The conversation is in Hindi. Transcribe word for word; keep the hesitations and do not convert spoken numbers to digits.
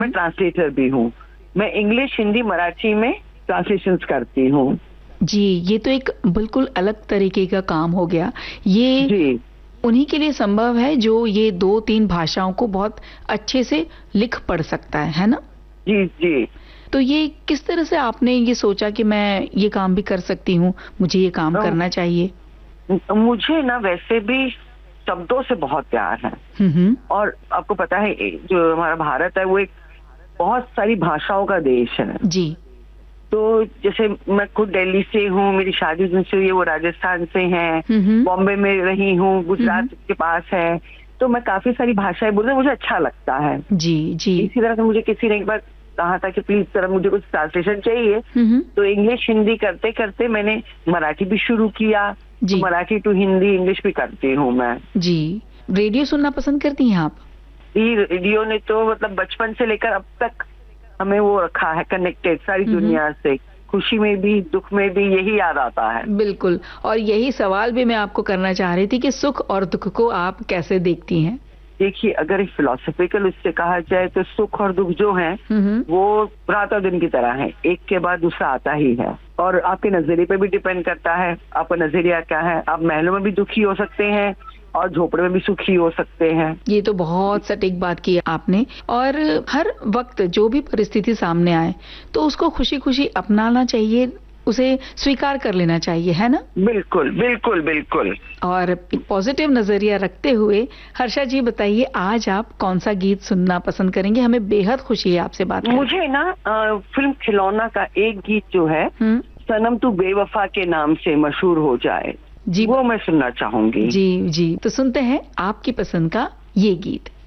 मैं ट्रांसलेटर भी हूँ। मैं इंग्लिश, हिंदी, मराठी में ट्रांसलेशंस करती हूँ। जी, ये तो एक बिल्कुल अलग तरीके का काम हो गया। ये जी उन्हीं के लिए संभव है जो ये दो तीन भाषाओं को बहुत अच्छे से लिख पढ़ सकता है, है ना? जी जी। तो ये किस तरह से आपने ये सोचा कि मैं ये काम भी कर सकती हूँ, मुझे ये काम तो, करना चाहिए? मुझे ना वैसे भी शब्दों से बहुत प्यार है। हम्म। और आपको पता है जो हमारा भारत है वो एक बहुत सारी भाषाओं का देश है। जी। तो जैसे मैं खुद दिल्ली से हूँ, मेरी शादी जिनसे हुई है वो राजस्थान से हैं, बॉम्बे में रही हूँ, गुजरात के पास है, तो मैं काफी सारी भाषाएं बोलना मुझे अच्छा लगता है। जी जी। इसी तरह से मुझे किसी ने एक बार कहा था कि प्लीज सर मुझे कुछ ट्रांसलेशन चाहिए, तो इंग्लिश हिंदी करते करते मैंने मराठी भी शुरू किया। तो मराठी टू हिंदी, इंग्लिश भी करती हूँ मैं। जी। रेडियो सुनना पसंद करती हैं आप? रेडियो ने तो मतलब बचपन से लेकर अब तक हमें वो रखा है कनेक्टेड सारी दुनिया से। खुशी में भी दुख में भी यही याद आता है। बिल्कुल। और यही सवाल भी मैं आपको करना चाह रही थी कि सुख और दुख को आप कैसे देखती हैं? देखिए, अगर फिलोसफिकल उससे कहा जाए तो सुख और दुख जो है वो रात और दिन की तरह है, एक के बाद दूसरा आता ही है। और आपके नजरिए पे भी डिपेंड करता है, आपका नजरिया क्या है। आप महलों में भी दुखी हो सकते हैं और झोपड़े में भी सुखी हो सकते हैं। ये तो बहुत सटीक बात की आपने। और हर वक्त जो भी परिस्थिति सामने आए तो उसको खुशी खुशी अपनाना चाहिए, उसे स्वीकार कर लेना चाहिए, है ना? बिल्कुल बिल्कुल बिल्कुल। और एक पॉजिटिव नजरिया रखते हुए हर्षा जी बताइए, आज आप कौन सा गीत सुनना पसंद करेंगे? हमें बेहद खुशी है आपसे बात करके। मुझे ना आ, फिल्म खिलौना का एक गीत जो है, सनम तू बेवफा के नाम से मशहूर हो जाए, जी वो मैं सुनना चाहूंगी। जी जी, तो सुनते हैं आपकी पसंद का ये गीत।